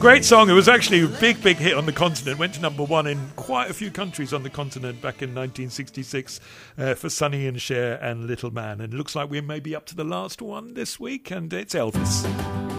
Great song. It was actually a big hit on the continent. Went to number one in quite a few countries on the continent back in 1966 for Sonny and Cher and Little Man. And it looks like we're maybe up to the last one this week, and it's Elvis.